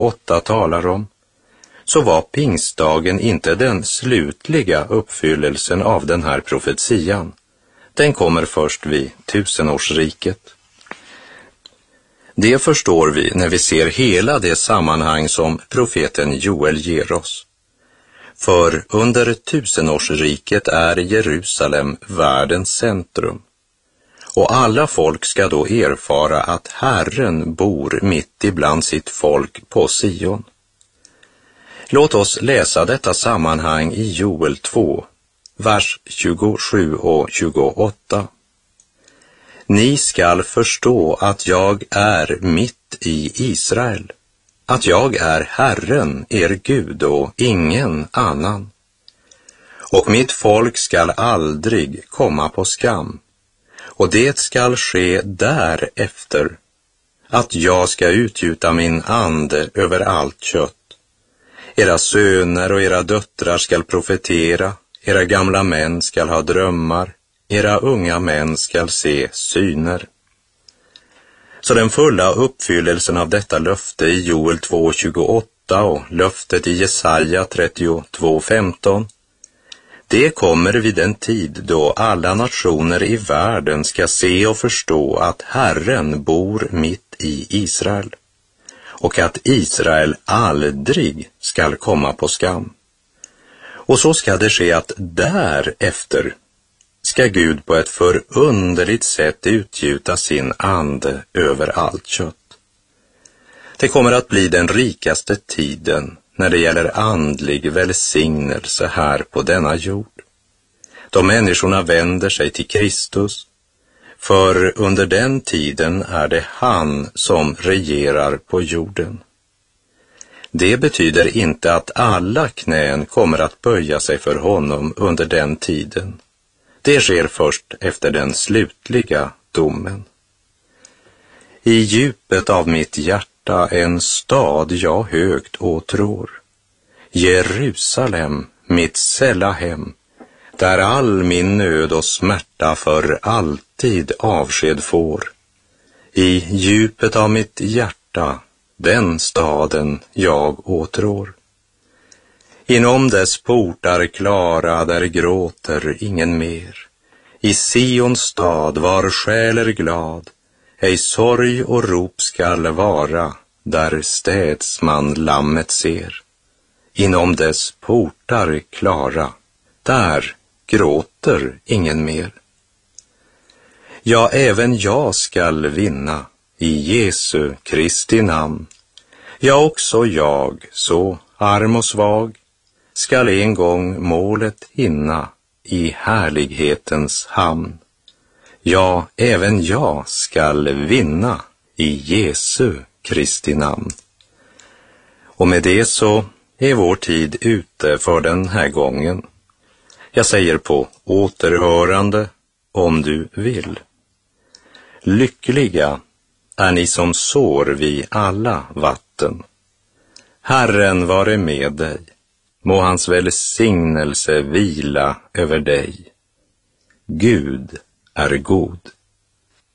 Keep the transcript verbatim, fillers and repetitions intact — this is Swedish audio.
åtta talar om, så var pingstdagen inte den slutliga uppfyllelsen av den här profetian. Den kommer först vid tusenårsriket. Det förstår vi när vi ser hela det sammanhang som profeten Joel ger oss. För under tusenårsriket är Jerusalem världens centrum. Och alla folk ska då erfara att Herren bor mitt ibland sitt folk på Sion. Låt oss läsa detta sammanhang i Joel två, vers tjugosju och tjugoåtta. Ni skall förstå att jag är mitt i Israel, att jag är Herren, er Gud, och ingen annan. Och mitt folk skall aldrig komma på skam, och det skall ske därefter, att jag ska utgjuta min ande över allt kött. Era söner och era döttrar skall profetera, era gamla män skall ha drömmar, era unga män skall se syner. Så den fulla uppfyllelsen av detta löfte i Joel två tjugoåtta och löftet i Jesaja trettiotvå femton, det kommer vid en tid då alla nationer i världen ska se och förstå att Herren bor mitt i Israel och att Israel aldrig skall komma på skam. Och så ska det ske att därefter ska Gud på ett förunderligt sätt utgjuta sin ande över allt kött. Det kommer att bli den rikaste tiden när det gäller andlig välsignelse här på denna jord. Då människorna vänder sig till Kristus, för under den tiden är det han som regerar på jorden. Det betyder inte att alla knän kommer att böja sig för honom under den tiden. Det sker först efter den slutliga domen. I djupet av mitt hjärta en stad jag högt åtrår. Jerusalem, mitt sälla hem, där all min nöd och smärta för alltid avsked får. I djupet av mitt hjärta, den staden jag åtrår. Inom dess portar klara, där gråter ingen mer. I Sions stad var själ är glad, ej sorg och rop skall vara, där städs man lammet ser. Inom dess portar klara, där gråter ingen mer. Ja, även jag skall vinna i Jesu Kristi namn. Ja, också jag, så arm och svag, skall en gång målet hinna i härlighetens hamn. Ja, även jag skall vinna i Jesu Kristi namn. Och med det så är vår tid ute för den här gången. Jag säger på återhörande om du vill. Lyckliga är ni som sår vid alla vatten. Herren vare med dig. Må hans välsignelse vila över dig. Gud är god.